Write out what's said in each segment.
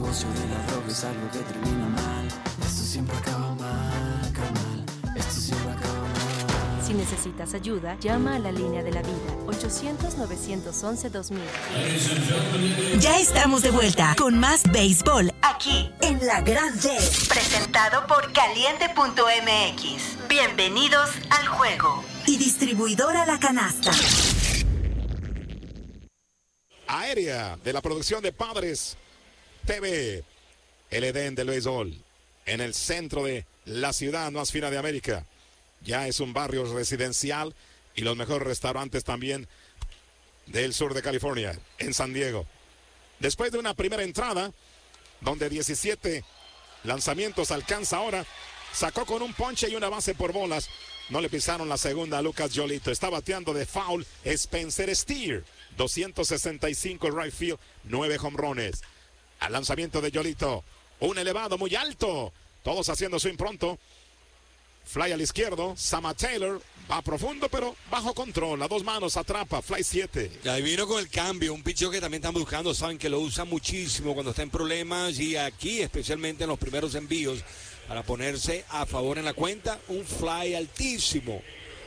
negocio de la droga es algo que termina mal. Esto siempre acaba mal, carnal. Esto siempre acaba mal. Si necesitas ayuda, llama a la línea de la vida, 800-911-2000. Ya estamos de vuelta con más béisbol aquí en La Gran Red. Presentado por Caliente.mx. Bienvenidos al juego. Y distribuidora La Canasta. Aérea de la producción de Padres TV. El Edén del béisbol. En el centro de la ciudad más fina de América. Ya es un barrio residencial y los mejores restaurantes también del sur de California, en San Diego. Después de una primera entrada, donde 17 lanzamientos alcanza ahora, sacó con un ponche y una base por bolas. No le pisaron la segunda a Lucas Giolito. Está bateando de foul Spencer Steer. 265 right field, 9 jonrones. Al lanzamiento de Giolito, un elevado muy alto. Todos haciendo swing pronto. Fly al izquierdo, Sama Taylor va profundo pero bajo control, a dos manos atrapa, fly 7. Ahí vino con el cambio, un picheo que también están buscando, saben que lo usan muchísimo cuando está en problemas y aquí especialmente en los primeros envíos para ponerse a favor en la cuenta, un fly altísimo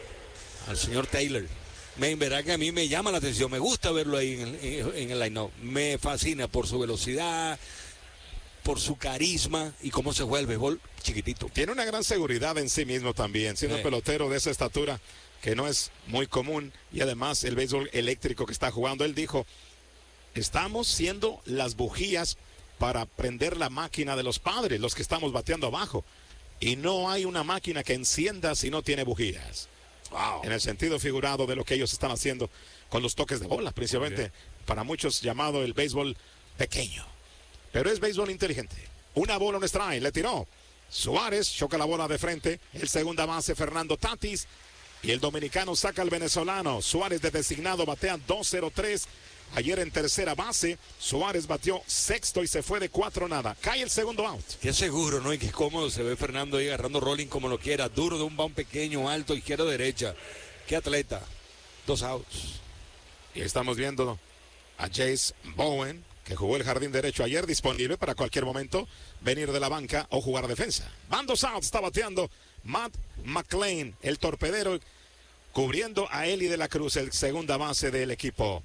al señor Taylor. Verá que a mí me llama la atención, me gusta verlo ahí en el line-up, me fascina por su velocidad, por su carisma y cómo se juega el béisbol chiquitito. Tiene una gran seguridad en sí mismo también, siendo pelotero de esa estatura que no es muy común y además el béisbol eléctrico que está jugando. Él dijo, estamos siendo las bujías para prender la máquina de los Padres, los que estamos bateando abajo, y no hay una máquina que encienda si no tiene bujías. Wow. En el sentido figurado de lo que ellos están haciendo con los toques de bola, principalmente para muchos llamado el béisbol pequeño. Pero es béisbol inteligente. Una bola, un strike, le tiró. Suárez choca la bola de frente. El segunda base, Fernando Tatis. Y el dominicano saca al venezolano. Suárez de designado batea 2-0-3. Ayer en tercera base, Suárez batió sexto y se fue de 4-0. Cae el segundo out. Qué seguro, ¿no? Y qué cómodo se ve Fernando ahí agarrando rolling como lo quiera. Duro de un bound pequeño, alto, izquierda, derecha. Qué atleta. 2 outs. Y estamos viendo a Jace Bowen, que jugó el jardín derecho ayer, disponible para cualquier momento venir de la banca o jugar defensa. Van 2 outs, está bateando Matt McLain, el torpedero, cubriendo a Eli de la Cruz, el segunda base del equipo.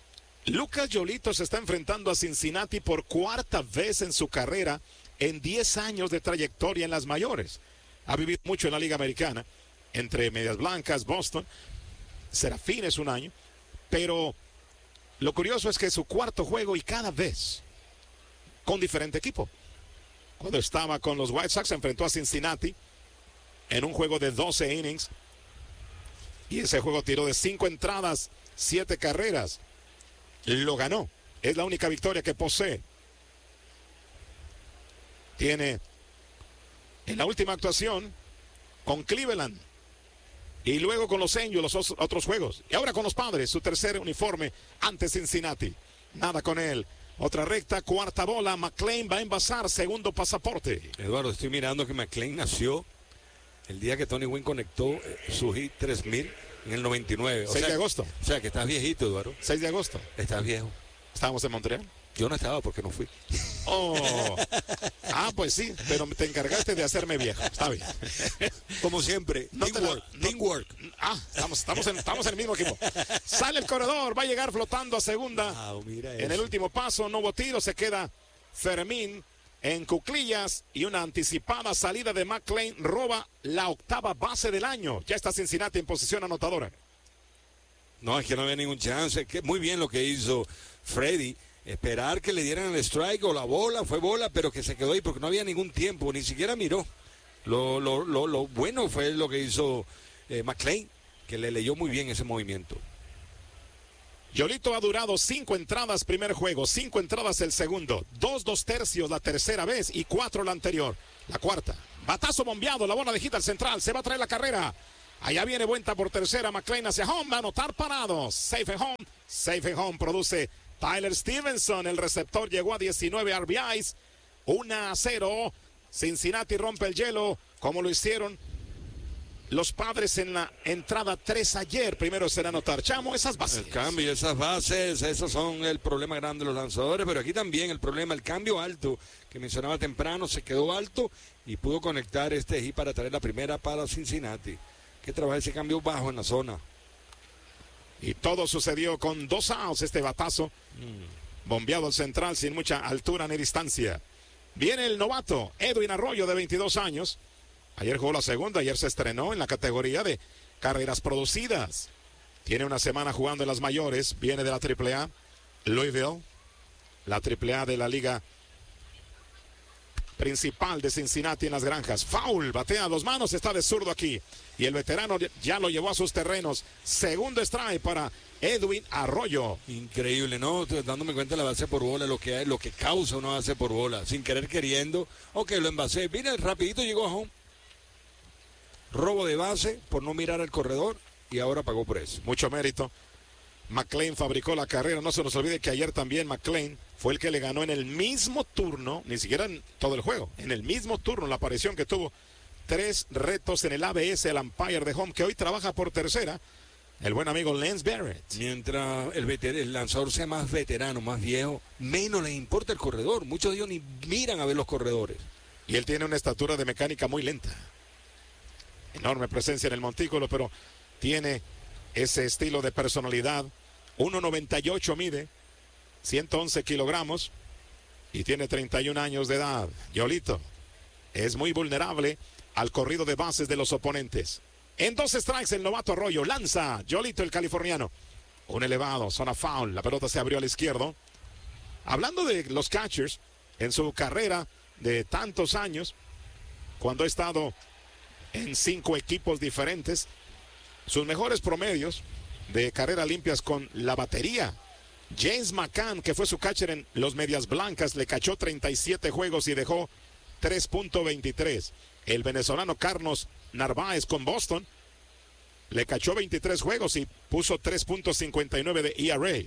Lucas Giolito se está enfrentando a Cincinnati por cuarta vez en su carrera en 10 años de trayectoria en las mayores. Ha vivido mucho en la Liga Americana, entre Medias Blancas, Boston, Serafines un año, pero lo curioso es que es su cuarto juego y cada vez con diferente equipo. Cuando estaba con los White Sox se enfrentó a Cincinnati en un juego de 12 innings y ese juego tiró de 5 entradas, 7 carreras. Lo ganó. Es la única victoria que posee. Tiene en la última actuación con Cleveland y luego con los Angels los otros juegos. Y ahora con los Padres, su tercer uniforme ante Cincinnati. Nada con él. Otra recta, cuarta bola. McLain va a envasar, segundo pasaporte. Eduardo, estoy mirando que McLain nació el día que Tony Gwynn conectó su hit 3000 en el 99. 6 de agosto. O sea, que estás viejito, Eduardo. 6 de agosto. Estás viejo. Estábamos en Montreal. Yo no estaba porque no fui. Oh. Ah, pues sí, pero te encargaste de hacerme viejo. Está bien. Como siempre, teamwork. Ah, estamos en el mismo equipo. Sale el corredor, va a llegar flotando a segunda. Wow, mira en el último paso, no hubo tiro, se queda Fermín en cuclillas y una anticipada salida de McLain roba la octava base del año. Ya está Cincinnati en posición anotadora. No, es que no había ningún chance. Muy bien lo que hizo Freddy. Esperar que le dieran el strike o la bola, fue bola, pero que se quedó ahí porque no había ningún tiempo, ni siquiera miró. Lo bueno fue lo que hizo McLain, que le leyó muy bien ese movimiento. Giolito ha durado 5 entradas primer juego, 5 entradas el segundo, 2/2 la tercera vez y 4 la anterior, la cuarta. Batazo bombeado, la bola de hit al central, se va a traer la carrera. Allá viene vuelta por tercera, McLain hacia home, va a anotar parado. Safe and home produce Tyler Stevenson, el receptor llegó a 19 RBIs, 1-0. Cincinnati rompe el hielo, como lo hicieron los Padres en la entrada 3 ayer. Primero será anotar Chamo esas bases. El cambio, esas bases, esos son el problema grande de los lanzadores, pero aquí también el problema, el cambio alto que mencionaba temprano, se quedó alto y pudo conectar este hit para traer la primera para Cincinnati. Que trabaja ese cambio bajo en la zona. Y todo sucedió con 2 outs, este batazo. Bombeado al central sin mucha altura ni distancia. Viene el novato, Edwin Arroyo, de 22 años. Ayer jugó la segunda, ayer se estrenó en la categoría de carreras producidas. Tiene una semana jugando en las mayores, viene de la AAA, Louisville, la AAA de la liga principal de Cincinnati en las granjas. Foul, batea a 2 manos, está de zurdo aquí. Y el veterano ya lo llevó a sus terrenos. Segundo strike para Edwin Arroyo. Increíble, ¿no? Dándome cuenta de la base por bola, lo que causa una base por bola, sin querer queriendo. Ok, lo envasé, viene rapidito, llegó a home. Robo de base por no mirar al corredor y ahora pagó por eso. Mucho mérito. McLean fabricó la carrera. No se nos olvide que ayer también McLean fue el que le ganó en el mismo turno, ni siquiera en todo el juego, en el mismo turno, la aparición que tuvo 3 retos en el ABS, el umpire de home, que hoy trabaja por tercera, el buen amigo Lance Barrett. Mientras el lanzador sea más veterano, más viejo, menos les importa el corredor. Muchos de ellos ni miran a ver los corredores. Y él tiene una estatura de mecánica muy lenta. Enorme presencia en el montículo, pero tiene ese estilo de personalidad. 1.98 mide, 111 kilogramos y tiene 31 años de edad. Yolito es muy vulnerable al corrido de bases de los oponentes. En 2 strikes el novato Arroyo lanza. Yolito, el californiano. Un elevado, zona foul. La pelota se abrió al izquierdo. Hablando de los catchers, en su carrera de tantos años, cuando ha estado en 5 equipos diferentes, sus mejores promedios de carreras limpias con la batería. James McCann, que fue su catcher en los Medias Blancas, le cachó 37 juegos y dejó 3.23. El venezolano Carlos Narváez con Boston le cachó 23 juegos y puso 3.59 de ERA.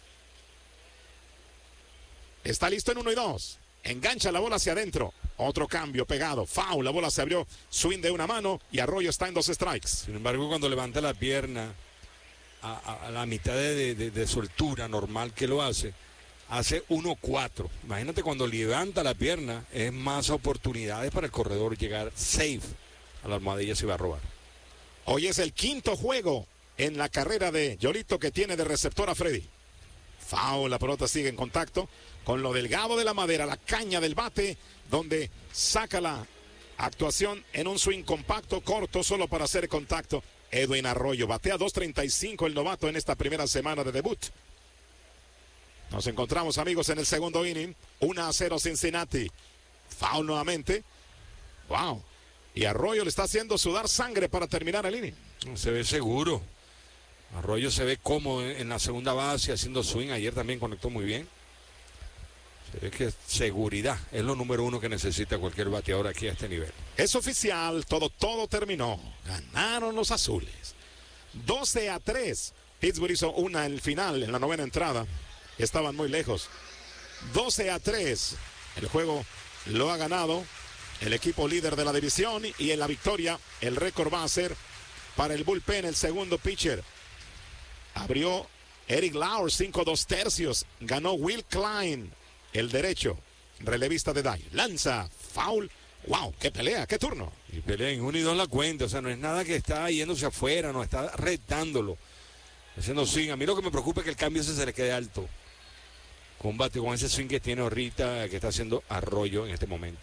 Está listo en 1-2. Engancha la bola hacia adentro. Otro cambio pegado. Foul. La bola se abrió. Swing de una mano y Arroyo está en 2 strikes. Sin embargo, cuando levanta la pierna a la mitad de su altura normal que lo hace 1-4. Imagínate cuando levanta la pierna, es más oportunidades para el corredor llegar safe a la almohadilla si va a robar. Hoy es el 5º juego en la carrera de Yolito que tiene de receptor a Freddy. Foul, la pelota sigue en contacto con lo delgado de la madera, la caña del bate, donde saca la actuación en un swing compacto, corto, solo para hacer contacto. Edwin Arroyo batea 2.35 el novato en esta primera semana de debut. Nos encontramos, amigos, en el segundo inning. 1-0 Cincinnati. Foul nuevamente. Wow. Y Arroyo le está haciendo sudar sangre para terminar el inning. Se ve seguro. Arroyo se ve cómodo en la segunda base haciendo swing. Ayer también conectó muy bien. Se ve que seguridad es lo número 1 que necesita cualquier bateador aquí a este nivel. Es oficial, todo terminó. Ganaron los azules. 12-3. Pittsburgh hizo una en el final, en la 9ª entrada. Estaban muy lejos. 12-3. El juego lo ha ganado el equipo líder de la división y en la victoria el récord va a ser para el bullpen, el segundo pitcher. Abrió Eric Lauer, 5-2/3. Ganó Will Klein, el derecho, relevista de Dye. Lanza, foul. Wow, qué pelea, qué turno. Y pelea en 1-2 la cuenta, o sea, no es nada que está yéndose afuera, no está retándolo. Haciendo swing. A mí lo que me preocupa es que el cambio ese se le quede alto. Combate con ese swing que tiene ahorita, que está haciendo Arroyo en este momento.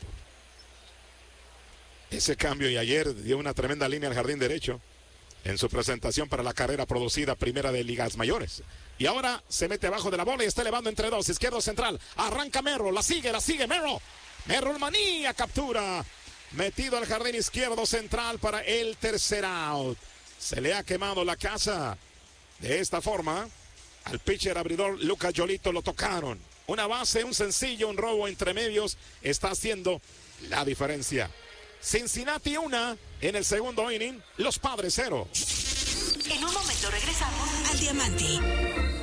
Ese cambio, y ayer dio una tremenda línea al jardín derecho en su presentación para la carrera producida primera de ligas mayores. Y ahora se mete abajo de la bola y está elevando entre 2, izquierdo central. Arranca Merrill, la sigue Merrill. Merrill manía, captura. Metido al jardín izquierdo central para el tercer out. Se le ha quemado la casa. De esta forma, al pitcher abridor Lucas Yolito lo tocaron. Una base, un sencillo, un robo entre medios está haciendo la diferencia. Cincinnati 1 en el segundo inning, los Padres 0. En un momento regresamos al Diamante.